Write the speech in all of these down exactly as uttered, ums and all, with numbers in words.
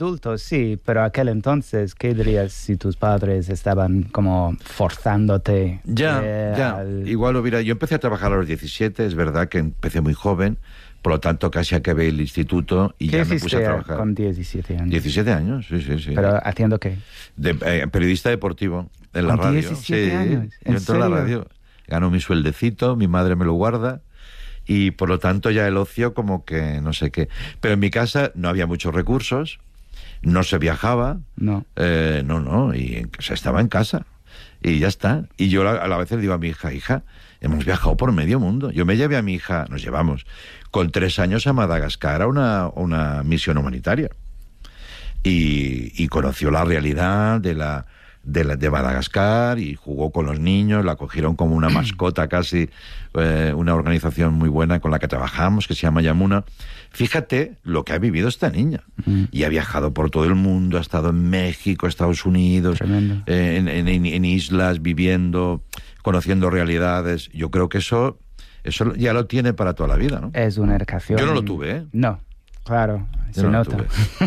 adultos, sí, pero aquel entonces, ¿qué dirías si tus padres estaban como forzándote? Ya, eh, ya. al... Igual hubiera... Yo empecé a trabajar a los diecisiete, es verdad que empecé muy joven, por lo tanto casi acabé el instituto y ya me puse a trabajar. Con diecisiete años? diecisiete años, sí, sí, sí. ¿Pero haciendo qué? De, eh, periodista deportivo, en la radio. diecisiete sí, años? ¿En yo entro en la radio. Gano mi sueldecito, mi madre me lo guarda y por lo tanto ya el ocio como que no sé qué. Pero en mi casa no había muchos recursos, no se viajaba. No. Eh, no, no, y en, o sea, estaba en casa y ya está. Y yo a la vez le digo a mi hija, hija, hemos viajado por medio mundo. Yo me llevé a mi hija, nos llevamos, con tres años a Madagascar a una, una misión humanitaria. Y, y conoció la realidad de la... De, la, de Madagascar y jugó con los niños, la cogieron como una mascota casi, eh, una organización muy buena con la que trabajamos, que se llama Yamuna. Fíjate lo que ha vivido esta niña. Mm. Y ha viajado por todo el mundo, ha estado en México, Estados Unidos, eh, en, en, en islas, viviendo, conociendo realidades. Yo creo que eso, eso ya lo tiene para toda la vida, ¿no? Es una educación. Yo no lo tuve, ¿eh? No, claro, Yo se no nota.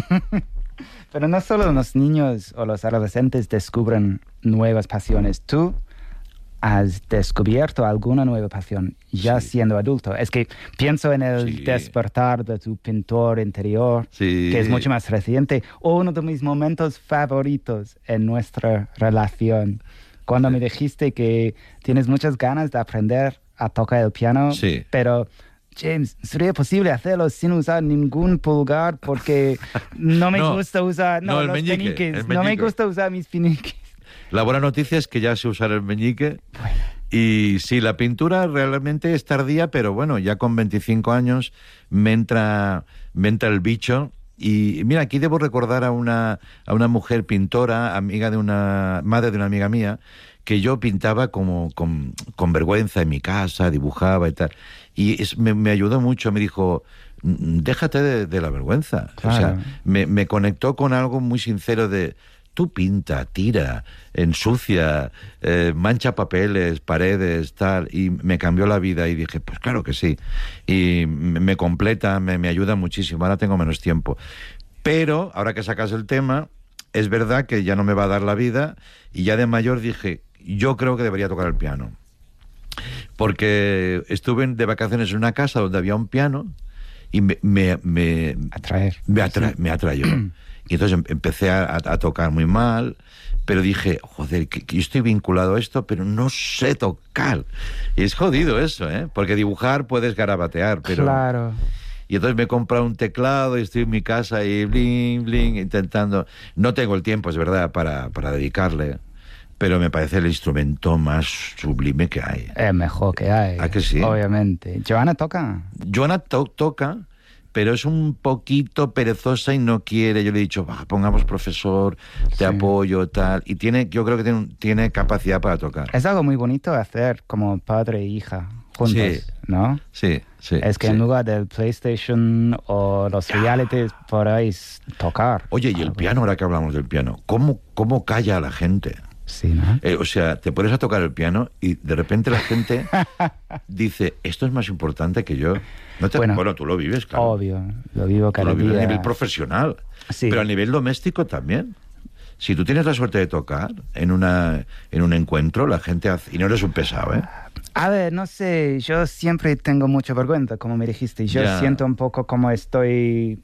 Pero no solo los niños o los adolescentes descubren nuevas pasiones. Tú has descubierto alguna nueva pasión ya sí. siendo adulto. Es que pienso en el sí. despertar de tu pintor interior, sí. que es mucho más reciente. O uno de mis momentos favoritos en nuestra relación. Cuando sí. me dijiste que tienes muchas ganas de aprender a tocar el piano, sí. pero... James, ¿sería posible hacerlo sin usar ningún pulgar? Porque no me no, gusta usar no, no, el los meñique, peniques. el No me gusta usar mis peniques. La buena noticia es que ya sé usar el meñique. Bueno. Y sí, la pintura realmente es tardía, pero bueno, ya con veinticinco años me entra, me entra el bicho. Y mira, aquí debo recordar a una, a una mujer pintora, amiga de una, madre de una amiga mía, que yo pintaba como con, con vergüenza en mi casa, dibujaba y tal. Y es, me, me ayudó mucho, me dijo, déjate de, de la vergüenza. Claro. O sea, me, me conectó con algo muy sincero de, tú pinta, tira, ensucia, eh, mancha papeles, paredes, tal. Y me cambió la vida y dije, pues claro que sí. Y me, me completa, me, me ayuda muchísimo. Ahora tengo menos tiempo. Pero, ahora que sacas el tema, es verdad que ya no me va a dar la vida. Y ya de mayor dije, yo creo que debería tocar el piano. Porque estuve de vacaciones en una casa donde había un piano y me... me, me Atraer. Me, atra, sí. me atrayó. Y entonces empecé a, a tocar muy mal, pero dije, joder, que, que yo estoy vinculado a esto, pero no sé tocar. Y es jodido eso, ¿eh? Porque dibujar puedes garabatear, pero... Claro. Y entonces me he comprado un teclado y estoy en mi casa y bling, bling, intentando... No tengo el tiempo, es verdad, para, para dedicarle... Pero me parece el instrumento más sublime que hay. Es mejor que hay. ¿A que sí? Obviamente. ¿Joana toca? Joana to toca, pero es un poquito perezosa y no quiere. Yo le he dicho, bah, pongamos profesor, te sí. apoyo, tal. Y tiene, yo creo que tiene, tiene capacidad para tocar. Es algo muy bonito hacer como padre e hija juntos, sí. ¿no? Sí, sí. Es que sí. en lugar del PlayStation o los realities, podéis tocar. Oye, y el piano, ahora que hablamos del piano, ¿cómo, cómo calla a la gente? Sí, ¿no? Eh, o sea, te pones a tocar el piano y de repente la gente dice, esto es más importante que yo. ¿No te... bueno, bueno, tú lo vives, claro. Obvio, lo vivo cada tú lo vives día. A nivel profesional, sí. Pero a nivel doméstico también. Si tú tienes la suerte de tocar en una en un encuentro, la gente hace... Y no eres un pesado, ¿eh? A ver, no sé, yo siempre tengo mucha vergüenza, como me dijiste. Yo ya. siento un poco como estoy...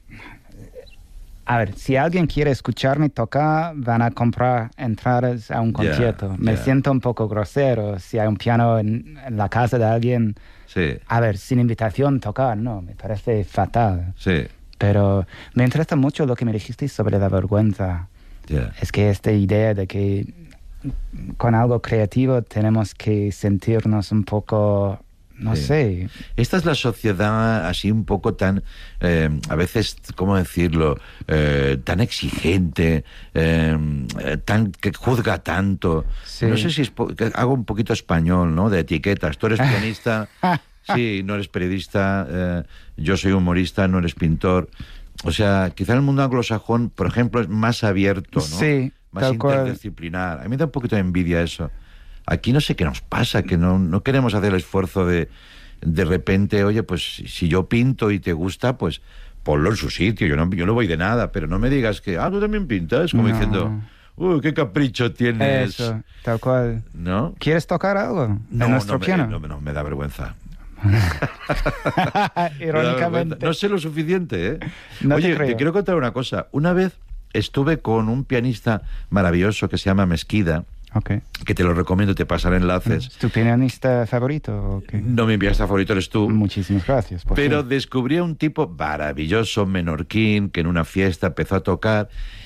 A ver, si alguien quiere escucharme tocar, van a comprar entradas a un concierto. Yeah, me yeah. siento un poco grosero. Si hay un piano en, en la casa de alguien, sí. a ver, sin invitación tocar, no, me parece fatal. Sí. Pero me interesa mucho lo que me dijiste sobre la vergüenza. Yeah. Es que esta idea de que con algo creativo tenemos que sentirnos un poco... No sí. sé. Esta es la sociedad así un poco tan, eh, a veces, ¿cómo decirlo? Eh, tan exigente, eh, tan que juzga tanto. Sí. No sé si es que hago un poquito español, ¿no? De etiquetas. Tú eres pianista, sí, no eres periodista. Eh, yo soy humorista, no eres pintor. O sea, quizá el mundo anglosajón, por ejemplo, es más abierto, ¿no? Sí. Más interdisciplinar. A mí me da un poquito de envidia eso. Aquí no sé qué nos pasa, que no, no queremos hacer el esfuerzo de de repente, oye, pues si yo pinto y te gusta, pues ponlo en su sitio, yo no, yo no voy de nada, pero no me digas que, ah, tú también pintas, como No. diciendo, uy, qué capricho tienes. Eso, tal cual. ¿No? ¿Quieres tocar algo No, en nuestro no, me, piano? no, no, me da vergüenza. Me da vergüenza. Irónicamente. No sé lo suficiente, ¿eh? No te Oye, creo. te quiero contar una cosa. Una vez estuve con un pianista maravilloso que se llama Mesquida, Ok. que te lo recomiendo, te pasaré enlaces. ¿Es tu pianista favorito o qué? No, mi pianista favorito eres tú. Muchísimas gracias. Por Pero fin. descubrí a un tipo maravilloso, menorquín, que en una fiesta empezó a tocar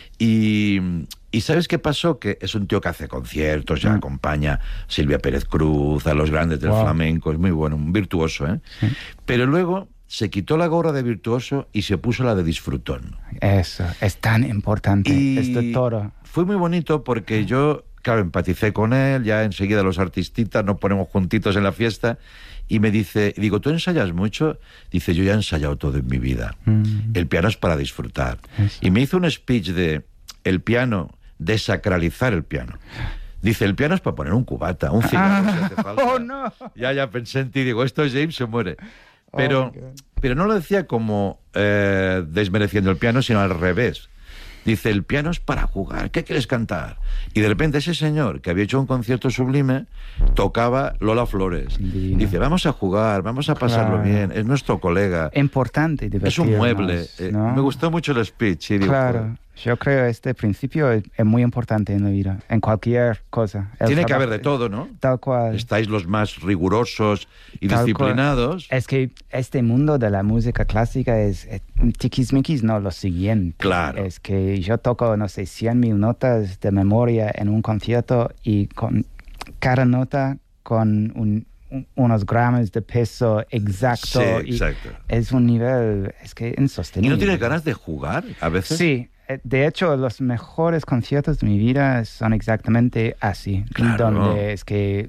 y, y ¿sabes qué pasó? Que es un tío que hace conciertos, ya Mm. acompaña a Silvia Pérez Cruz, a los grandes del Wow. flamenco, es muy bueno, un virtuoso, ¿eh? Sí. Pero luego se quitó la gorra de virtuoso y se puso la de disfrutón. Eso, es tan importante. Y Es de todo. fue muy bonito porque yo, claro, empaticé con él, ya enseguida los artistitas nos ponemos juntitos en la fiesta y me dice, y digo, ¿tú ensayas mucho? Dice, yo ya he ensayado todo en mi vida. Mm. El piano es para disfrutar. Eso. Y me hizo un speech de el piano, desacralizar el piano. Dice, el piano es para poner un cubata, un cigarro si hace falta. Oh, no. Ya, ya pensé en ti, digo, esto es James, se muere. Pero, Oh, my God. pero no lo decía como eh, desmereciendo el piano, sino al revés. Dice, el piano es para jugar, ¿qué quieres cantar? Y de repente ese señor, que había hecho un concierto sublime, tocaba Lola Flores. Divino. Dice, vamos a jugar, vamos a pasarlo Claro. bien, es nuestro colega. Importante Es un mueble. divertirnos, Eh, ¿no? Me gustó mucho el speech. Y digo, Claro. joder, Yo creo que este principio es, es muy importante en la vida, en cualquier cosa. El tiene que trabajo- haber de todo, ¿no? Tal cual. Estáis los más rigurosos y Tal disciplinados. Es que este mundo de la música clásica es, es tiquismiquis, no, lo siguiente. Claro. Es que yo toco, no sé, cien mil notas de memoria en un concierto y con cada nota con un- un- unos gramos de peso exacto. Sí, y exacto. es un nivel, es que ¿Y insostenible. no tienes ganas de jugar a veces? Sí, eh, de hecho los mejores conciertos de mi vida son exactamente así, Claro. donde es que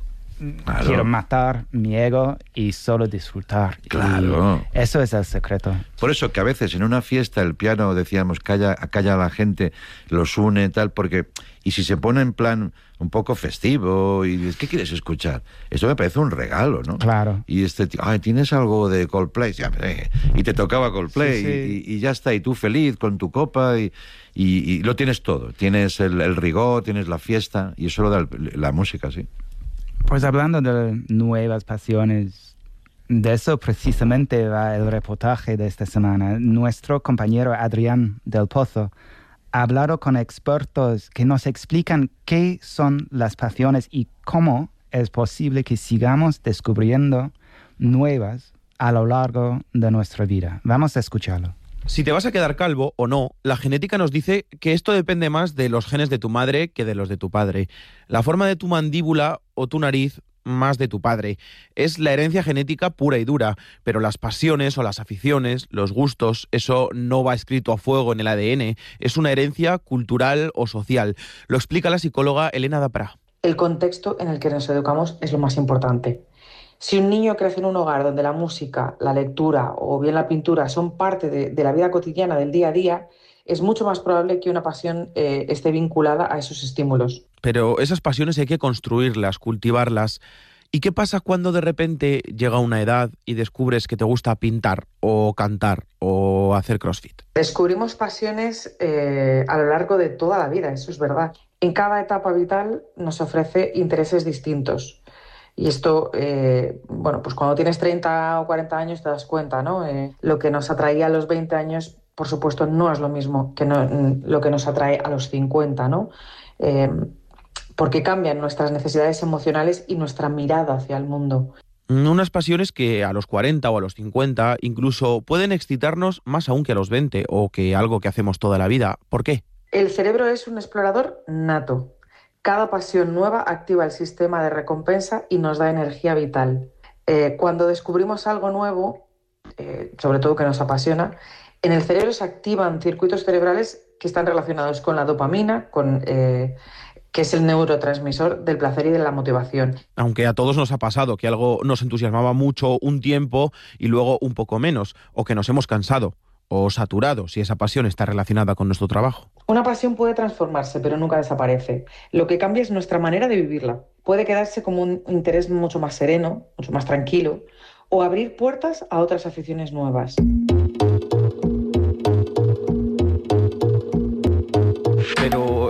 Claro. quiero matar mi ego y solo disfrutar. Y Claro. eso es el secreto. Por eso que a veces en una fiesta el piano, decíamos, calla, calla a la gente, los une, tal, porque... Y si se pone en plan un poco festivo y dices, ¿qué quieres escuchar? Esto me parece un regalo, ¿no? Claro. Y este tío, ay, ¿tienes algo de Coldplay? Sí, hombre, y te tocaba Coldplay Sí, sí. Y, y ya está, y tú feliz con tu copa y, y- y lo tienes todo. Tienes el, el rigor, tienes la fiesta y eso lo da el- la música, sí. Pues hablando de nuevas pasiones, de eso precisamente va el reportaje de esta semana. Nuestro compañero Adrián del Pozo ha hablado con expertos que nos explican qué son las pasiones y cómo es posible que sigamos descubriendo nuevas a lo largo de nuestra vida. Vamos a escucharlo. Si te vas a quedar calvo o no, la genética nos dice que esto depende más de los genes de tu madre que de los de tu padre. La forma de tu mandíbula o tu nariz más de tu padre. Es la herencia genética pura y dura, pero las pasiones o las aficiones, los gustos, eso no va escrito a fuego en el A D N, es una herencia cultural o social. Lo explica la psicóloga Elena Dapra. El contexto en el que nos educamos es lo más importante. Si un niño crece en un hogar donde la música, la lectura o bien la pintura son parte de, de la vida cotidiana del día a día, es mucho más probable que una pasión eh, esté vinculada a esos estímulos. Pero esas pasiones hay que construirlas, cultivarlas. ¿Y qué pasa cuando de repente llega una edad y descubres que te gusta pintar o cantar o hacer CrossFit? Descubrimos pasiones eh, a lo largo de toda la vida, eso es verdad. En cada etapa vital nos ofrece intereses distintos. Y esto, eh, bueno, pues cuando tienes treinta o cuarenta años te das cuenta, ¿no? Eh, lo que nos atraía a los veinte años, por supuesto, no es lo mismo que no, lo que nos atrae a los cincuenta, ¿no? Eh, porque cambian nuestras necesidades emocionales y nuestra mirada hacia el mundo. Unas pasiones que a los cuarenta o a los cincuenta incluso pueden excitarnos más aún que a los veinte o que algo que hacemos toda la vida. ¿Por qué? El cerebro es un explorador nato. Cada pasión nueva activa el sistema de recompensa y nos da energía vital. Eh, cuando descubrimos algo nuevo, eh, sobre todo que nos apasiona, en el cerebro se activan circuitos cerebrales que están relacionados con la dopamina, con, eh, que es el neurotransmisor del placer y de la motivación. Aunque a todos nos ha pasado que algo nos entusiasmaba mucho un tiempo y luego un poco menos, o que nos hemos cansado o saturado si esa pasión está relacionada con nuestro trabajo. Una pasión puede transformarse, pero nunca desaparece. Lo que cambia es nuestra manera de vivirla. Puede quedarse como un interés mucho más sereno, mucho más tranquilo, o abrir puertas a otras aficiones nuevas.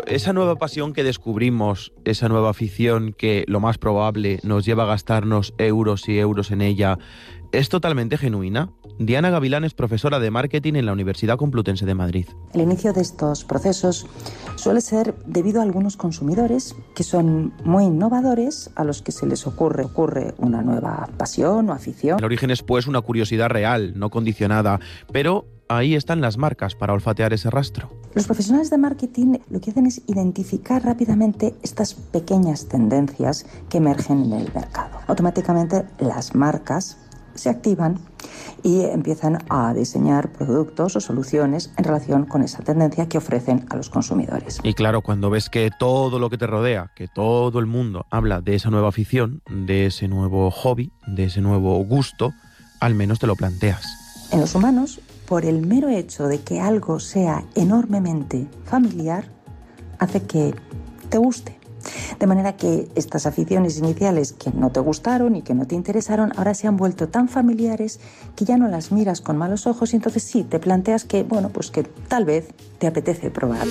esa nueva pasión que descubrimos, esa nueva afición que lo más probable nos lleva a gastarnos euros y euros en ella, ¿es totalmente genuina? Diana Gavilán es profesora de marketing en la Universidad Complutense de Madrid. El inicio de estos procesos suele ser debido a algunos consumidores que son muy innovadores, a los que se les ocurre, ocurre una nueva pasión o afición. El origen es pues una curiosidad real, no condicionada, pero ahí están las marcas para olfatear ese rastro. Los profesionales de marketing lo que hacen es identificar rápidamente estas pequeñas tendencias que emergen en el mercado. Automáticamente las marcas se activan y empiezan a diseñar productos o soluciones en relación con esa tendencia que ofrecen a los consumidores. Y claro, cuando ves que todo lo que te rodea, que todo el mundo habla de esa nueva afición, de ese nuevo hobby, de ese nuevo gusto, al menos te lo planteas. En los humanos, por el mero hecho de que algo sea enormemente familiar, hace que te guste. De manera que estas aficiones iniciales que no te gustaron y que no te interesaron, ahora se han vuelto tan familiares que ya no las miras con malos ojos y entonces sí, te planteas que, bueno, pues que tal vez te apetece probar.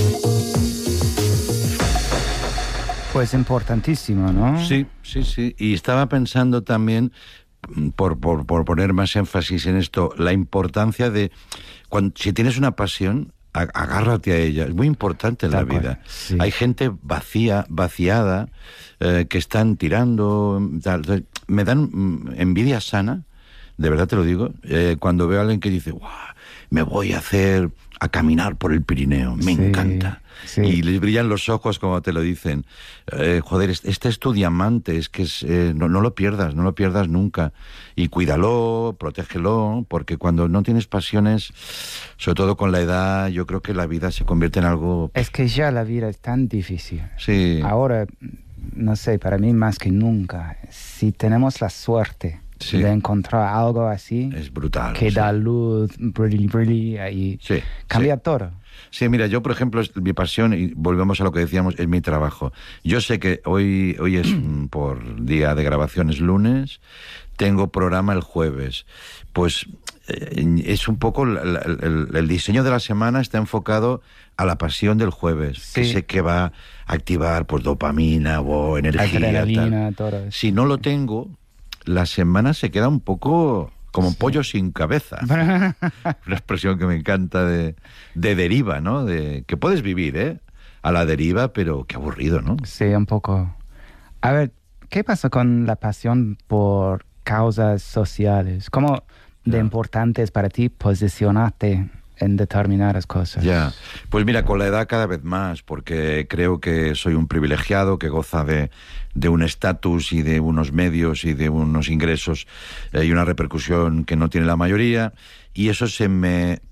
Pues importantísimo, ¿no? Sí, sí, sí. Y estaba pensando también, por, por, por poner más énfasis en esto, la importancia de, cuando, si tienes una pasión, agárrate a ella, es muy importante en la vida. Sí. Hay gente vacía, vaciada, eh, que están tirando, tal, me dan envidia sana, de verdad te lo digo, eh, cuando veo a alguien que dice, ¡guau! Me voy a hacer, a caminar por el Pirineo, me sí, encanta. Sí. Y les brillan los ojos como te lo dicen. Eh, joder, este es tu diamante, es que es, eh, no, no lo pierdas, no lo pierdas nunca. Y cuídalo, protégelo, porque cuando no tienes pasiones, sobre todo con la edad, yo creo que la vida se convierte en algo... Es que ya la vida es tan difícil. Sí. Ahora, no sé, para mí más que nunca, si tenemos la suerte... Sí. De encontrar algo así, es brutal, que sí. da luz, brilli, brilli, y sí, cambia sí. todo. Sí, mira, yo, por ejemplo, mi pasión, y volvemos a lo que decíamos, es mi trabajo. Yo sé que hoy, hoy es por día de grabación, es lunes, tengo programa el jueves. Pues eh, es un poco, la, la, el, el diseño de la semana está enfocado a la pasión del jueves, sí. Que sé que va a activar pues dopamina o energía. Adrenalina, todo eso. Si no lo tengo... la semana se queda un poco como sí. pollo sin cabeza. Una expresión que me encanta de, de deriva, ¿no? De que puedes vivir, ¿eh? A la deriva, pero qué aburrido, ¿no? Sí, un poco. A ver, ¿qué pasa con la pasión por causas sociales? ¿Cómo de yeah. importante es para ti posicionarte en determinadas cosas? Ya, pues mira, con la edad cada vez más, porque creo que soy un privilegiado que goza de, de un estatus y de unos medios y de unos ingresos eh, y una repercusión que no tiene la mayoría, y eso se me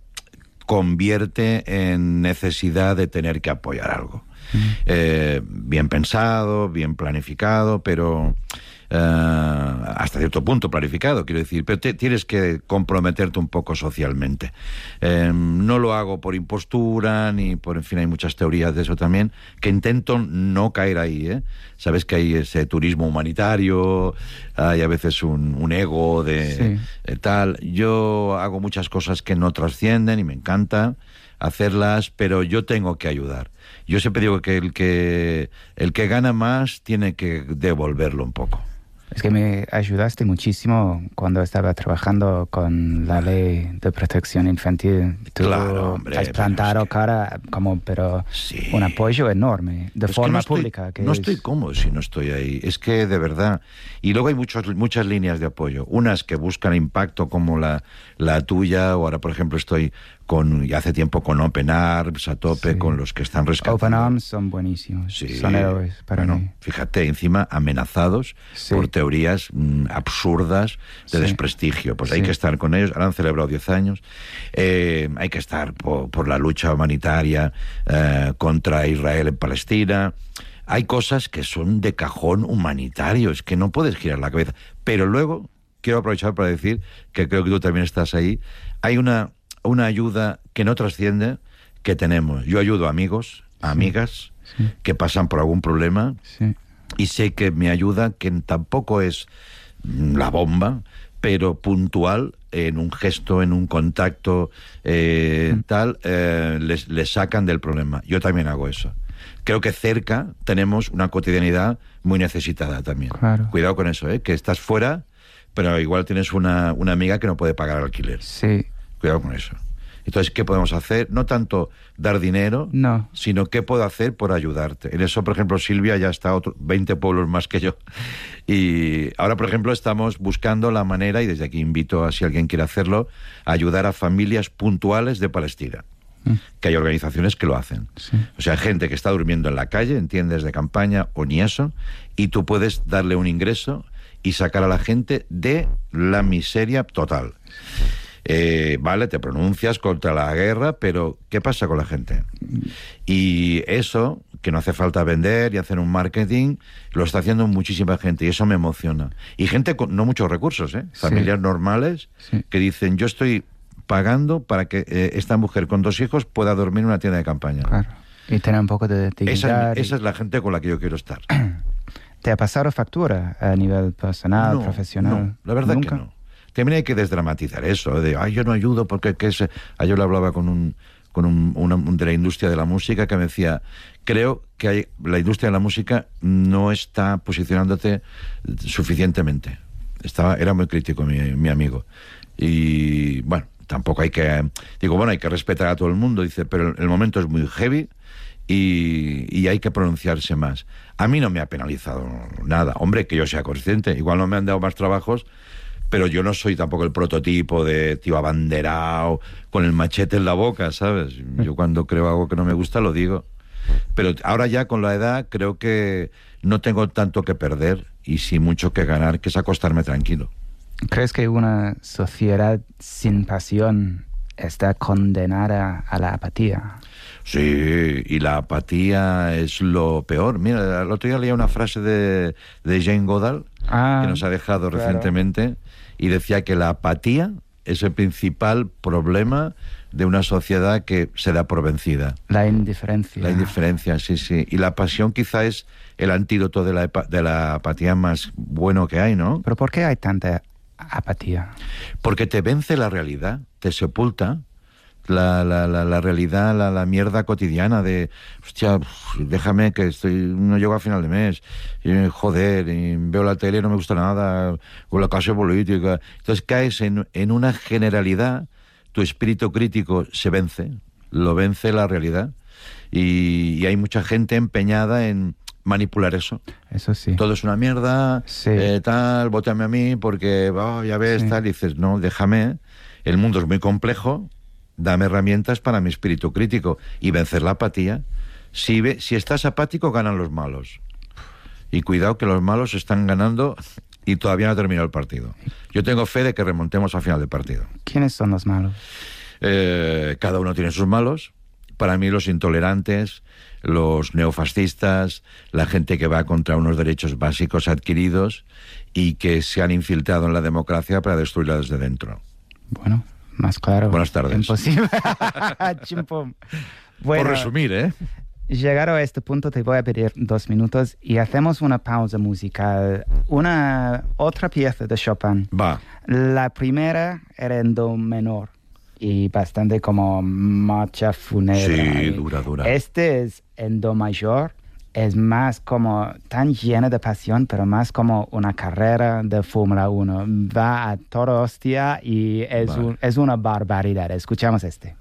convierte en necesidad de tener que apoyar algo. Mm. Eh, bien pensado, bien planificado, pero... Uh, hasta cierto punto planificado, quiero decir, pero te, tienes que comprometerte un poco socialmente. Eh, no lo hago por impostura, ni por, en fin, hay muchas teorías de eso también, que intento no caer ahí, ¿eh? Sabes que hay ese turismo humanitario, hay a veces un, un ego de sí. eh, tal. Yo hago muchas cosas que no trascienden y me encanta hacerlas, pero yo tengo que ayudar. Yo siempre digo que el que, el que gana más tiene que devolverlo un poco. Es que me ayudaste muchísimo cuando estaba trabajando con la ley de protección infantil. Tú claro, hombre. Has plantado es que... cara, como, pero sí. un apoyo enorme, de es forma que no estoy, pública. Que no es... estoy cómodo si no estoy ahí. Es que, de verdad. Y luego hay muchos, muchas líneas de apoyo. Unas que buscan impacto como la, la tuya, o ahora, por ejemplo, estoy con, y hace tiempo con Open Arms, a tope, sí. con los que están rescatando. Open Arms son buenísimos, sí. son héroes para bueno, mí. Fíjate, encima amenazados sí. por teorías mm, absurdas de sí. desprestigio. Pues sí. hay que estar con ellos, ahora han celebrado diez años, eh, hay que estar por, por la lucha humanitaria eh, contra Israel en Palestina. Hay cosas que son de cajón humanitario, es que no puedes girar la cabeza. Pero luego, quiero aprovechar para decir, que creo que tú también estás ahí, hay una... una ayuda que no trasciende que tenemos. Yo ayudo a amigos, a amigas sí, sí. que pasan por algún problema sí. y sé que mi ayuda, que tampoco es la bomba, pero puntual, en un gesto, en un contacto, eh, mm. tal, eh, les, les sacan del problema. Yo también hago eso. Creo que cerca tenemos una cotidianidad muy necesitada también. Claro. Cuidado con eso, ¿eh? Que estás fuera, pero igual tienes una, una amiga que no puede pagar alquiler. Sí. Cuidado con eso. Entonces, ¿qué podemos hacer? No tanto dar dinero, no. sino qué puedo hacer por ayudarte. En eso, por ejemplo, Silvia ya está otro, veinte pueblos más que yo. Y ahora, por ejemplo, estamos buscando la manera, y desde aquí invito a si alguien quiere hacerlo, a ayudar a familias puntuales de Palestina. Mm. Que hay organizaciones que lo hacen. Sí. O sea, gente que está durmiendo en la calle, en tiendas de campaña o ni eso, y tú puedes darle un ingreso y sacar a la gente de la miseria total. Eh, vale, te pronuncias contra la guerra, pero ¿qué pasa con la gente? Y eso, que no hace falta vender y hacer un marketing, lo está haciendo muchísima gente y eso me emociona. Y gente con no muchos recursos, ¿eh? Familias sí. normales sí. que dicen, yo estoy pagando para que eh, esta mujer con dos hijos pueda dormir en una tienda de campaña. Claro. Y tener un poco de dignidad. Esa, y... esa es la gente con la que yo quiero estar. ¿Te ha pasado factura a nivel personal, no, profesional? No, la verdad ¿Nunca? que no. También hay que desdramatizar eso, de, ay, yo no ayudo porque... Que es... Ayer lo hablaba con un con un, una, un de la industria de la música que me decía, creo que hay, la industria de la música no está posicionándote suficientemente. Estaba, era muy crítico mi, mi amigo. Y, bueno, tampoco hay que... Digo, bueno, hay que respetar a todo el mundo, dice, pero el momento es muy heavy y, y hay que pronunciarse más. A mí no me ha penalizado nada. Hombre, que yo sea consciente. Igual no me han dado más trabajos, pero yo no soy tampoco el prototipo de tío abanderado, con el machete en la boca, ¿sabes? Yo cuando creo algo que no me gusta lo digo. Pero ahora ya con la edad creo que no tengo tanto que perder y sí mucho que ganar, que es acostarme tranquilo. ¿Crees que una sociedad sin pasión está condenada a la apatía? Sí, y la apatía es lo peor. Mira, el otro día leía una frase de, de Jane Goodall, ah, que nos ha dejado claro. recientemente, y decía que la apatía es el principal problema de una sociedad que se da por vencida. La indiferencia. La indiferencia, sí, sí. Y la pasión quizá es el antídoto de la, de la apatía más bueno que hay, ¿no? ¿Pero por qué hay tanta apatía? Porque te vence la realidad, te sepulta. La, la, la, la realidad, la, la mierda cotidiana de, hostia, déjame que estoy no llego a final de mes, y, joder, y veo la tele y no me gusta nada, o la clase política. Entonces caes en, en una generalidad, tu espíritu crítico se vence, lo vence la realidad, y, y hay mucha gente empeñada en manipular eso. Eso sí. Todo es una mierda, sí. eh, tal, vótame a mí porque, oh, ya ves, sí. tal, y dices, no, déjame, el mundo es muy complejo, dame herramientas para mi espíritu crítico y vencer la apatía. Si, ve, si estás apático, ganan los malos. Y cuidado que los malos están ganando y todavía no ha terminado el partido. Yo tengo fe de que remontemos al final del partido. ¿Quiénes son los malos? Eh, cada uno tiene sus malos. Para mí los intolerantes, los neofascistas, la gente que va contra unos derechos básicos adquiridos y que se han infiltrado en la democracia para destruirla desde dentro. Bueno... Más claro. Buenas tardes. Imposible. Chimpum. Bueno, por resumir, ¿eh? Llegado a este punto te voy a pedir dos minutos y hacemos una pausa musical. Una otra pieza de Chopin. Va. La primera era en do menor y bastante como marcha fúnebre. Sí, dura, dura. Este es en do mayor. Es más como tan llena de pasión, pero más como una carrera de Fórmula uno. Va a toda hostia y es, vale. un, es una barbaridad. Escuchamos este.